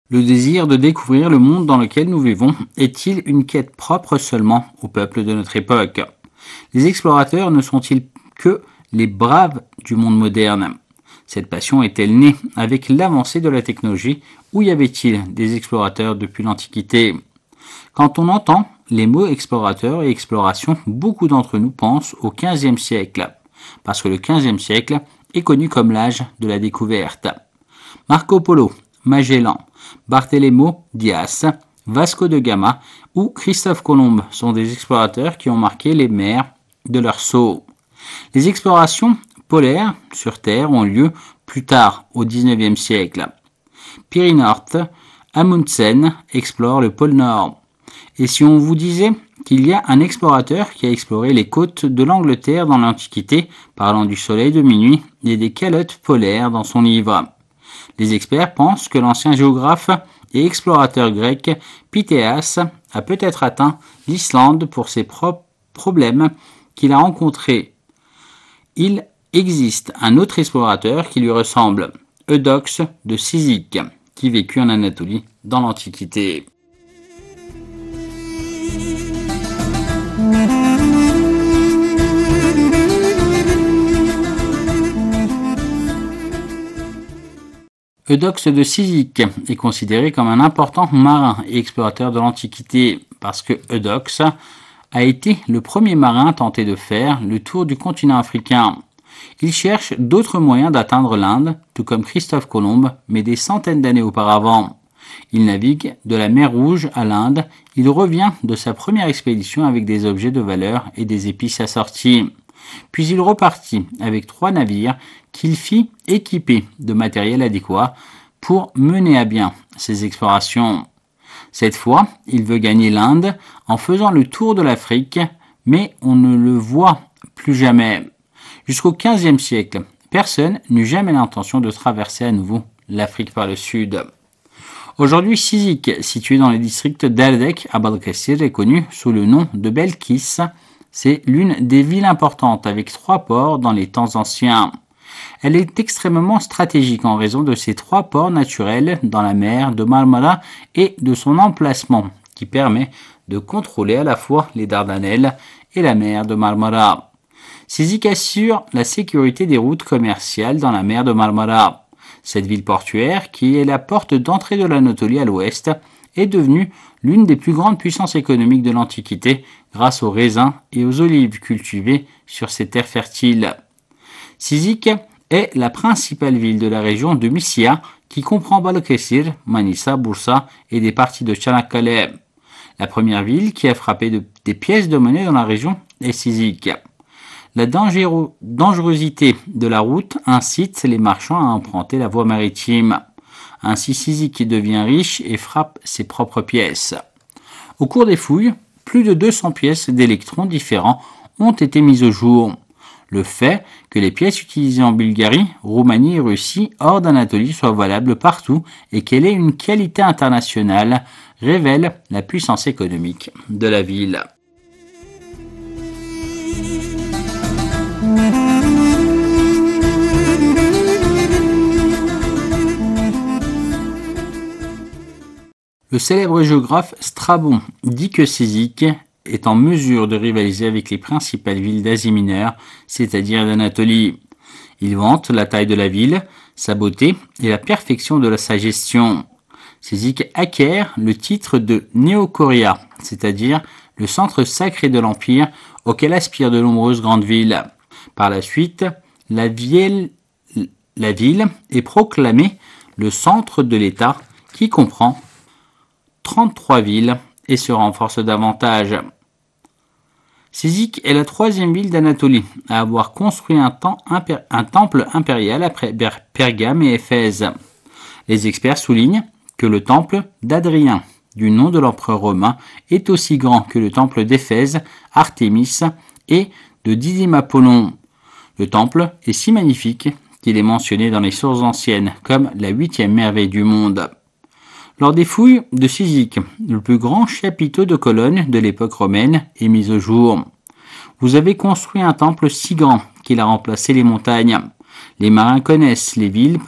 Le désir de découvrir le monde dans lequel nous vivons est-il une quête propre seulement au peuple de notre époque? Les explorateurs ne sont-ils que les braves du monde moderne? Cette passion est-elle née avec l'avancée de la technologie ou y avait-il des explorateurs depuis l'Antiquité? Quand on entend les mots explorateur et exploration, beaucoup d'entre nous pensent au XVe siècle, parce que le XVe siècle est connu comme l'âge de la découverte. Marco Polo, Magellan, Barthélemy Dias, Vasco de Gama ou Christophe Colomb sont des explorateurs qui ont marqué les mers de leur sceau. Les explorations polaires sur Terre ont lieu plus tard au XIXe siècle. Pierre North, Amundsen explore le pôle Nord. Et si on vous disait qu'il y a un explorateur qui a exploré les côtes de l'Angleterre dans l'Antiquité, parlant du soleil de minuit et des calottes polaires dans son livre? Les experts pensent que l'ancien géographe et explorateur grec Pythéas a peut-être atteint l'Islande pour ses propres problèmes qu'il a rencontrés. Il existe un autre explorateur qui lui ressemble, Eudoxe de Cyzique, qui vécut en Anatolie dans l'Antiquité. Eudoxe de Cyzique est considéré comme un important marin et explorateur de l'Antiquité parce que Eudoxe a été le premier marin à tenter de faire le tour du continent africain. Il cherche d'autres moyens d'atteindre l'Inde, tout comme Christophe Colomb, mais des centaines d'années auparavant. Il navigue de la mer Rouge à l'Inde. Il revient de sa première expédition avec des objets de valeur et des épices assorties. Puis il repartit avec 3 navires qu'il fit équiper de matériel adéquat pour mener à bien ses explorations. Cette fois, il veut gagner l'Inde en faisant le tour de l'Afrique, mais on ne le voit plus jamais. Jusqu'au XVe siècle, personne n'eut jamais l'intention de traverser à nouveau l'Afrique par le sud. Aujourd'hui, Cyzique, situé dans le district d'Erdek à Balıkesir, est connu sous le nom de Belkis. C'est l'une des villes importantes avec 3 ports dans les temps anciens. Elle est extrêmement stratégique en raison de ses 3 ports naturels dans la mer de Marmara et de son emplacement qui permet de contrôler à la fois les Dardanelles et la mer de Marmara. Cyzique assure la sécurité des routes commerciales dans la mer de Marmara. Cette ville portuaire, qui est la porte d'entrée de l'Anatolie à l'ouest, est devenue l'une des plus grandes puissances économiques de l'Antiquité grâce aux raisins et aux olives cultivées sur ces terres fertiles. Cyzique est la principale ville de la région de Mysia qui comprend Balıkesir, Manisa, Bursa et des parties de Çanakkale. La première ville qui a frappé des pièces de monnaie dans la région est Cyzique. La dangerosité de la route incite les marchands à emprunter la voie maritime. Ainsi, Cyzique devient riche et frappe ses propres pièces. Au cours des fouilles, plus de 200 pièces d'électrons différents ont été mises au jour. Le fait que les pièces utilisées en Bulgarie, Roumanie et Russie hors d'Anatolie soient valables partout et qu'elle ait une qualité internationale révèle la puissance économique de la ville. Le célèbre géographe Strabon dit que Cyzique est en mesure de rivaliser avec les principales villes d'Asie mineure, c'est-à-dire d'Anatolie. Il vante la taille de la ville, sa beauté et la perfection de sa gestion. Cyzique acquiert le titre de Néocoria, c'est-à-dire le centre sacré de l'Empire auquel aspirent de nombreuses grandes villes. Par la suite, la ville est proclamée le centre de l'État qui comprend 33 villes et se renforce davantage. Cyzique est la 3e ville d'Anatolie à avoir construit un temple impérial après Pergame et Éphèse. Les experts soulignent que le temple d'Adrien, du nom de l'empereur romain, est aussi grand que le temple d'Éphèse, Artémis et de Didyme Apollon. Le temple est si magnifique qu'il est mentionné dans les sources anciennes comme la 8e merveille du monde. Lors des fouilles de Cyzique, le plus grand chapiteau de colonnes de l'époque romaine est mis au jour. Vous avez construit un temple si grand qu'il a remplacé les montagnes. Les marins connaissent les villes